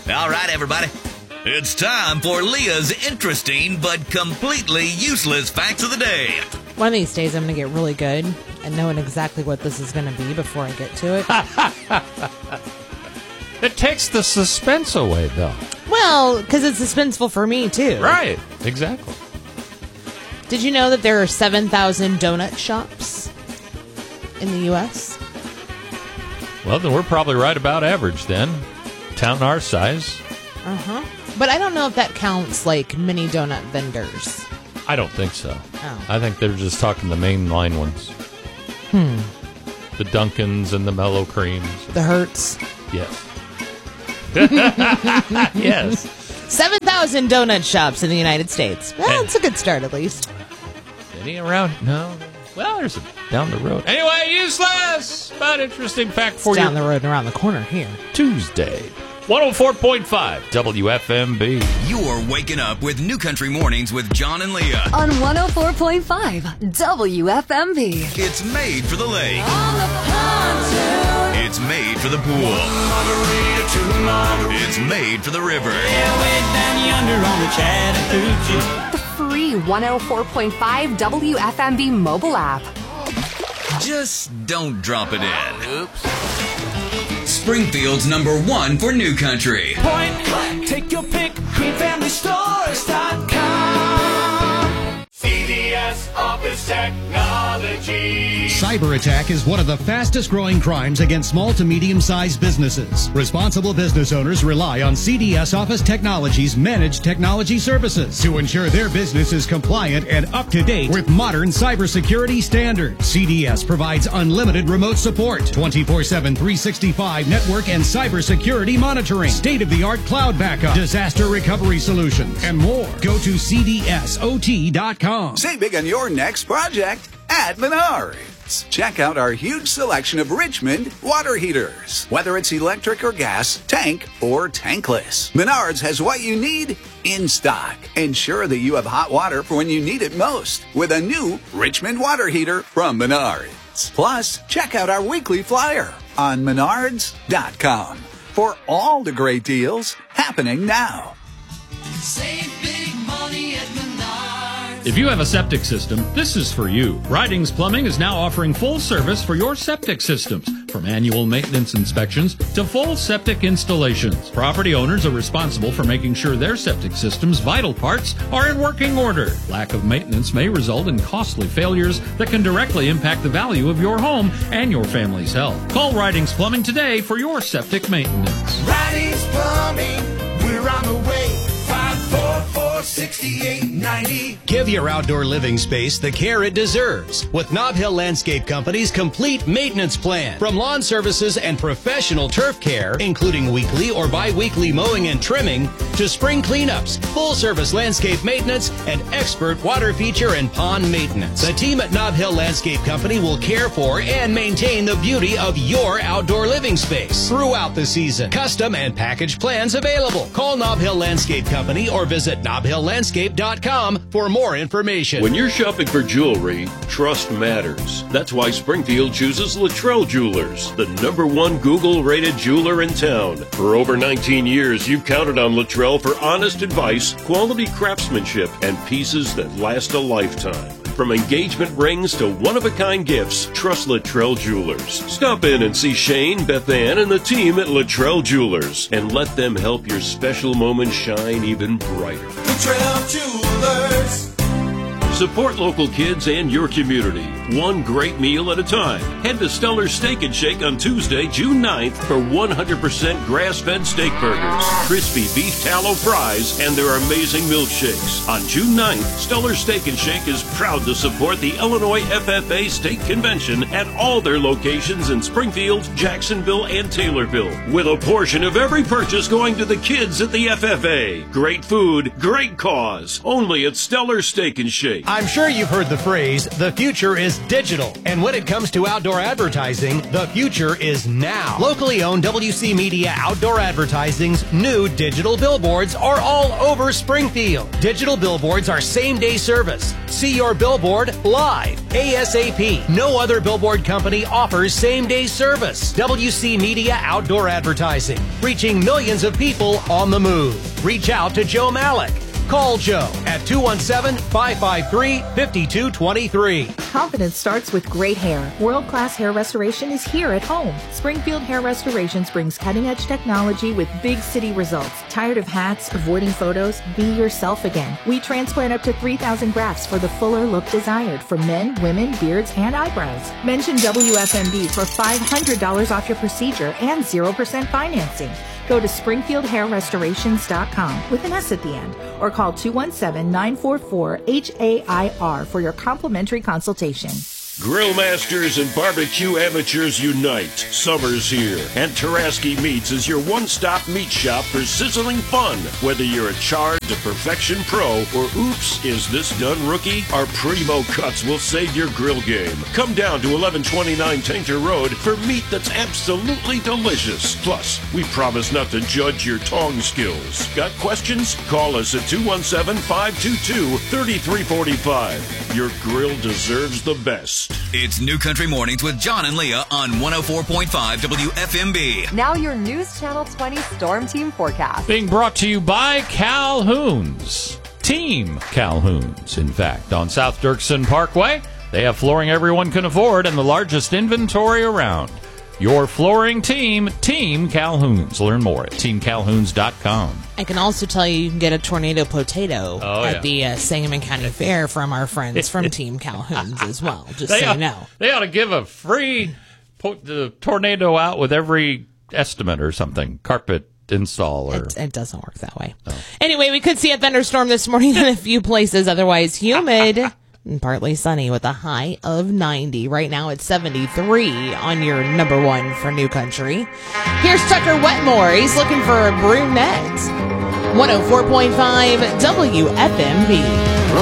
All right, everybody. It's time for Leah's interesting but completely useless facts of the day. One of these days I'm going to get really good at knowing exactly what this is going to be before I get to it. It takes the suspense away, though. Well, because it's suspenseful for me, too. Right, exactly. Did you know that there are 7,000 donut shops in the U.S.? Well, then we're probably right about average, then. Town our size. Uh-huh. But I don't know if that counts like mini donut vendors. I don't think so. Oh. I think they're just talking the mainline ones. The Dunkins and the Mellow Creams. The Hertz. Yes. Yes. 7,000 donut shops in the United States. Well, it's a good start, at least. Any around? No. Well, there's a down the road. Anyway, useless but interesting fact for It's you. down the road and around the corner here. Tuesday. 104.5 WFMB. You're waking up with New Country Mornings with John and Leah. On 104.5 WFMB. It's made for the lake. It's made for the pool. It's made for the river. The free 104.5 WFMB mobile app. Just don't drop it in. Oops. Springfield's #1 for New Country. Take your pick, greenfamilystores.com. CDS Office Technology. Cyber attack is one of the fastest growing crimes against small to medium-sized businesses. Responsible business owners rely on CDS Office Technology's managed technology services to ensure their business is compliant and up to date with modern cybersecurity standards. CDS provides unlimited remote support, 24/7, 365 network and cybersecurity monitoring, state-of-the-art cloud backup, disaster recovery solutions, and more. Go to cdsot.com. Save big on your next project at Menards. Check out our huge selection of Richmond water heaters. Whether it's electric or gas, tank or tankless, Menards has what you need in stock. Ensure that you have hot water for when you need it most with a new Richmond water heater from Menards. Plus, check out our weekly flyer on menards.com for all the great deals happening now. Save big money at Menards. If you have a septic system, this is for you. Ridings Plumbing is now offering full service for your septic systems, from annual maintenance inspections to full septic installations. Property owners are responsible for making sure their septic system's vital parts are in working order. Lack of maintenance may result in costly failures that can directly impact the value of your home and your family's health. Call Ridings Plumbing today for your septic maintenance. Ridings Plumbing, we're on the way. 544-6890. Give your outdoor living space the care it deserves with Nob Hill Landscape Company's complete maintenance plan. From lawn services and professional turf care, including weekly or bi-weekly mowing and trimming, to spring cleanups, full-service landscape maintenance, and expert water feature and pond maintenance. The team at Nob Hill Landscape Company will care for and maintain the beauty of your outdoor living space throughout the season. Custom and package plans available. Call Nob Hill Landscape Company or visit knobhilllandscape.com for more information. When you're shopping for jewelry, trust matters. That's why Springfield chooses Luttrell Jewelers, the #1 Google-rated jeweler in town. For over 19 years, you've counted on Luttrell for honest advice, quality craftsmanship, and pieces that last a lifetime. From engagement rings to one-of-a-kind gifts, trust Luttrell Jewelers. Stop in and see Shane, Beth Ann, and the team at Luttrell Jewelers, and let them help your special moment shine even brighter. Luttrell Jewelers. Support local kids and your community, one great meal at a time. Head to Stellar Steak and Shake on Tuesday, June 9th for 100% grass-fed steak burgers, crispy beef tallow fries, and their amazing milkshakes. On June 9th, Stellar Steak and Shake is proud to support the Illinois FFA Steak Convention at all their locations in Springfield, Jacksonville, and Taylorville, with a portion of every purchase going to the kids at the FFA. Great food, great cause, only at Stellar Steak and Shake. I'm sure you've heard the phrase, the future is digital. And when it comes to outdoor advertising, the future is now. Locally owned WC Media Outdoor Advertising's new digital billboards are all over Springfield. Digital billboards are same-day service. See your billboard live, ASAP. No other billboard company offers same-day service. WC Media Outdoor Advertising, reaching millions of people on the move. Reach out to Joe Malik. Call Joe at 217-553-5223. Confidence starts with great hair. World-class hair restoration is here at home. Springfield Hair Restorations brings cutting-edge technology with big city results. Tired of hats, avoiding photos? Be yourself again. We transplant up to 3,000 grafts for the fuller look desired for men, women, beards, and eyebrows. Mention WFMB for $500 off your procedure and 0% financing. Go to SpringfieldHairRestorations.com with an S at the end, or call 217-944-HAIR for your complimentary consultation. Grill masters and barbecue amateurs unite. Summer's here, and Taraski Meats is your one-stop meat shop for sizzling fun. Whether you're a charred to perfection pro or oops, is this done rookie? Our primo cuts will save your grill game. Come down to 1129 Tainter Road for meat that's absolutely delicious. Plus, we promise not to judge your tong skills. Got questions? Call us at 217-522-3345. Your grill deserves the best. It's New Country Mornings with John and Leah on 104.5 WFMB. Now your News Channel 20 Storm Team forecast. Being brought to you by Calhoun's. Team Calhoun's, in fact, on South Dirksen Parkway. They have flooring everyone can afford and the largest inventory around. Your flooring team, Team Calhoun's. Learn more at teamcalhouns.com. I can also tell you can get a tornado potato at the Sangamon County Fair from our friends from Team Calhoun's as well, just so you know. They ought to give a free tornado out with every estimate or something, carpet install. Or It doesn't work that way. No. Anyway, we could see a thunderstorm this morning in a few places, otherwise humid. And partly sunny with a high of 90. Right now it's 73 on your number one for New Country. Here's Tucker Wetmore. He's looking for a brunette. 104.5 WFMB.